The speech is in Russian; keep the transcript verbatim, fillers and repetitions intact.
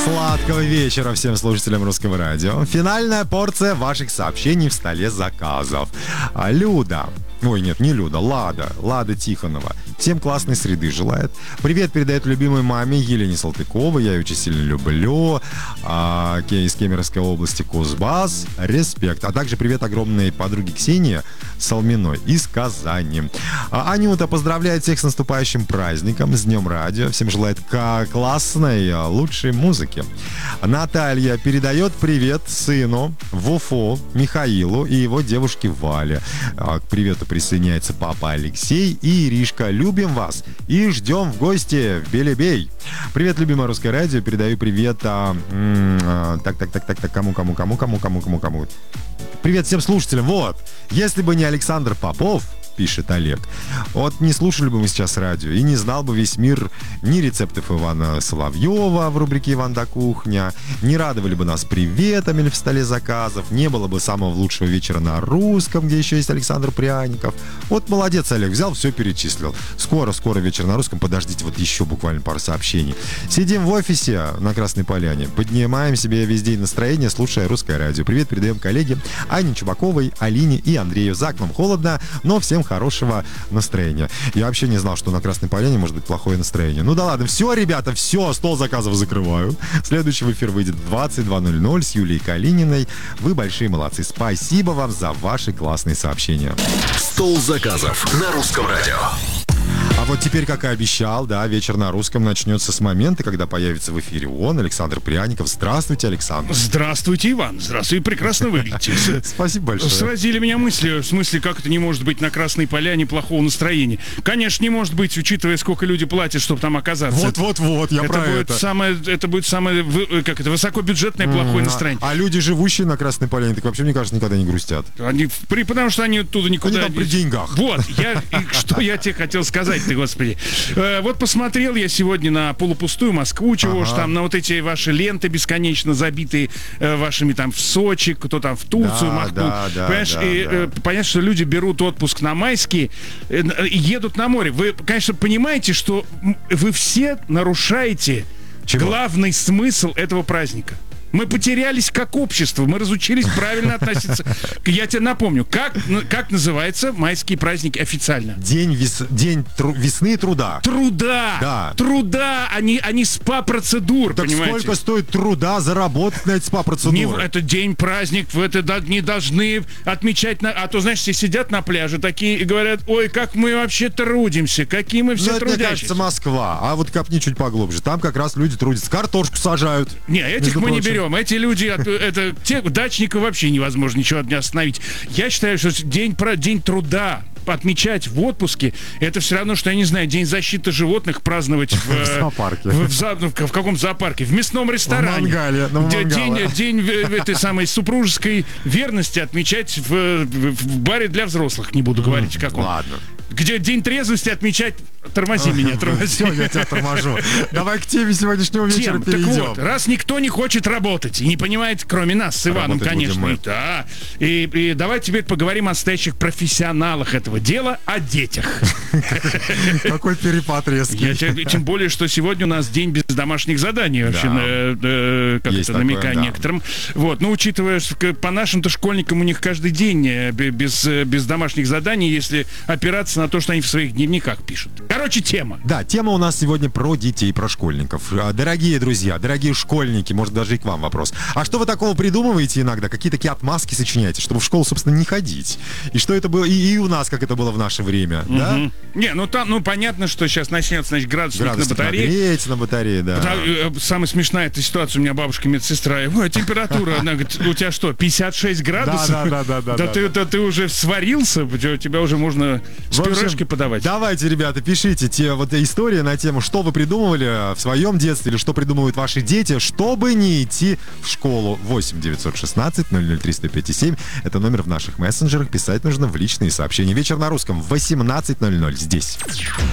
Сладкого вечера всем слушателям Русского радио. Финальная порция ваших сообщений в столе заказов. А, Люда. Ой, нет, не Люда, Лада. Лада Тихонова. Всем классной среды желает. Привет передает любимой маме Елене Салтыковой. Я ее очень сильно люблю. А, из Кемеровской области Кузбасс. Респект. А также привет огромной подруге Ксении Салминой из Казани. А, Анюта поздравляет всех с наступающим праздником, с Днем радио. Всем желает классной, лучшей музыки. Наталья передает привет сыну в Уфу Михаилу и его девушке Вале. К привету присоединяется папа Алексей и Иришка. Любим вас и ждем в гости в Белебей. Привет, любимое Русское радио. Передаю привет. А, м- так, так, так, так, так, кому, кому, кому, кому, кому, кому, кому. Привет всем слушателям. Вот. Если бы не Александр Попов, пишет Олег, вот не слушали бы мы сейчас радио и не знал бы весь мир ни рецептов Ивана Соловьева в рубрике «Иван да кухня», не радовали бы нас приветами в столе заказов, не было бы самого лучшего вечера на русском, где еще есть Александр Пряников. Вот молодец, Олег, взял, все перечислил. Скоро-скоро вечер на русском, подождите, вот еще буквально пару сообщений. Сидим в офисе на Красной Поляне, поднимаем себе весь день настроение, слушая Русское радио. Привет передаем коллеге Ане Чубаковой, Алине и Андрею. За окном холодно, но всем хорошего настроения. Я вообще не знал, что на Красной Поляне может быть плохое настроение. Ну да ладно, все, ребята, все, стол заказов закрываю. Следующий в эфир выйдет в двадцать два ноль ноль с Юлией Калининой. Вы большие молодцы. Спасибо вам за ваши классные сообщения. Стол заказов на Русском радио. А вот теперь, как и обещал, да, вечер на русском начнется с момента, когда появится в эфире он, Александр Пряников. Здравствуйте, Александр. Здравствуйте, Иван. Здравствуйте, прекрасно выглядите. Спасибо большое. Сразили меня мысли, в смысле, как это не может быть на Красной Поляне плохого настроения. Конечно, не может быть, учитывая, сколько люди платят, чтобы там оказаться. Вот-вот-вот, я это про будет это. Самое, это будет самое, как это, высокобюджетное плохое Mm, настроение. А, а люди, живущие на Красной Поляне, так вообще, мне кажется, никогда не грустят. Они, при, потому что они оттуда никуда... Они там при деньгах. Вот, я, и, что я тебе хотел сказать, ты, господи. Э, вот посмотрел я сегодня на полупустую Москву, чего ага. ж там, на вот эти ваши ленты бесконечно забитые э, вашими там в Сочи, кто там в Турцию да, махнул. Да, да, Понимаешь, да, и да. э, понятно, что люди берут отпуск на майские э, и едут на море. Вы, конечно, понимаете, что вы все нарушаете Чего? главный смысл этого праздника. Мы потерялись как общество, мы разучились правильно относиться. Я тебе напомню, как, как называется майские праздники официально? День, вес, день тру, весны и труда. Труда! Да. Труда, а не, а не спа-процедур, Так понимаете? сколько стоит труда заработать на эти спа-процедуры? Не, это день, праздник, вы это да, не должны отмечать. На, а то, знаешь, все сидят на пляже такие и говорят, ой, как мы вообще трудимся, какие мы все ну, это, мне кажется, трудящиеся. Москва. А вот копни чуть поглубже. Там как раз люди трудятся. Картошку сажают. Не, этих между мы не прочим. берем. Эти люди, это те дачников вообще невозможно ничего от меня остановить. Я считаю, что день, про, день труда отмечать в отпуске, это все равно, что, я не знаю, день защиты животных праздновать в, в зоопарке. В, в, в, в каком зоопарке? В мясном ресторане. В мангале. На День, мангале. день, день этой самой супружеской верности отмечать в, в, в баре для взрослых. Не буду говорить, в каком. Ладно. Где день трезвости отмечать. Тормози меня, тормози. Все, я тебя торможу. Давай к теме сегодняшнего вечера Тем, перейдем. Так вот, раз никто не хочет работать и не понимает, кроме нас с Иваном, Работать конечно, будем мы. да. И, и давай теперь поговорим о настоящих профессионалах этого дела, о детях. Какой перепад резкий. Я, тем, тем более, что сегодня у нас день без домашних заданий, вообще, Да. э, э, как Есть это, такое, намекая да. некоторым. Вот, но учитывая, что по нашим-то школьникам у них каждый день э, без, э, без домашних заданий, если опираться на то, что они в своих дневниках пишут. Короче, тема. Да, тема у нас сегодня про детей, про школьников. Дорогие друзья, дорогие школьники, может, даже и к вам вопрос. А что вы такого придумываете иногда? Какие такие отмазки сочиняете, чтобы в школу, собственно, не ходить? И что это было, и, и у нас, как это было в наше время, Угу. да? Не, ну там, ну понятно, что сейчас начнется, значит, градусник, Градусник на батарее. нагреть на батарее, да. Да, э, самая смешная эта ситуация, у меня бабушка медсестра, ой, температура, она говорит, у тебя что, пятьдесят шесть градусов? Да, да, да, да, Да да, ты, да. да ты уже сварился, у тебя уже можно с В общем, пюрешкой подавать. Давайте, ребята, пишите те вот истории на тему, что вы придумывали в своем детстве или что придумывают ваши дети, чтобы не идти в школу. восемь девятьсот шестнадцать ноль ноль три сто пять семь. Это номер в наших мессенджерах. Писать нужно в личные сообщения. Вечер на русском в восемнадцать ноль ноль здесь.